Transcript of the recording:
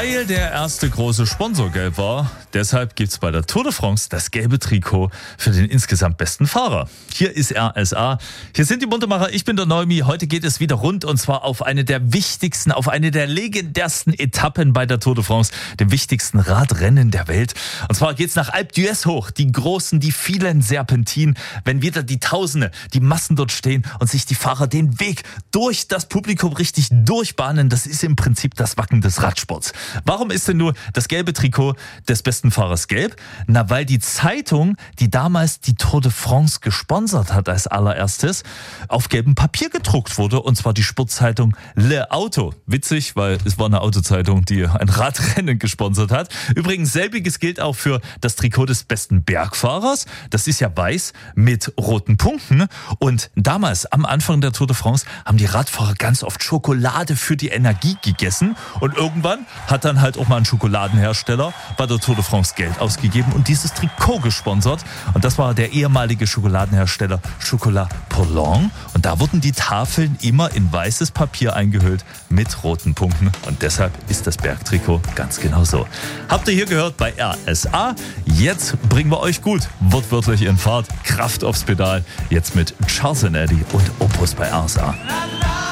Weil der erste große Sponsor gelb war, deshalb gibt's bei der Tour de France das gelbe Trikot für den insgesamt besten Fahrer. Hier ist RSA, hier sind die Muntemacher, ich bin der Neumi. Heute geht es wieder rund und zwar auf eine der wichtigsten, auf eine der legendärsten Etappen bei der Tour de France, dem wichtigsten Radrennen der Welt. Und zwar geht's nach Alpe d'Huez hoch, die großen, die vielen Serpentinen, wenn wieder die Tausende, die Massen dort stehen und sich die Fahrer den Weg durch das Publikum richtig durchbahnen. Das ist im Prinzip das Wacken des Radsports. Warum ist denn nur das gelbe Trikot des besten Fahrers gelb? Na, weil die Zeitung, die damals die Tour de France gesponsert hat als allererstes, auf gelbem Papier gedruckt wurde, und zwar die Sportzeitung Le Auto. Witzig, weil es war eine Autozeitung, die ein Radrennen gesponsert hat. Übrigens, selbiges gilt auch für das Trikot des besten Bergfahrers. Das ist ja weiß mit roten Punkten. Und damals, am Anfang der Tour de France, haben die Radfahrer ganz oft Schokolade für die Energie gegessen. Und irgendwann hat dann halt auch mal ein Schokoladenhersteller bei der Tour de France Geld ausgegeben und dieses Trikot gesponsert. Und das war der ehemalige Schokoladenhersteller Chocolat Poulin. Und da wurden die Tafeln immer in weißes Papier eingehüllt mit roten Punkten. Und deshalb ist das Bergtrikot ganz genau so. Habt ihr hier gehört bei RSA? Jetzt bringen wir euch gut wortwörtlich in Fahrt. Kraft aufs Pedal. Jetzt mit Charles & Eddie und Opus bei RSA.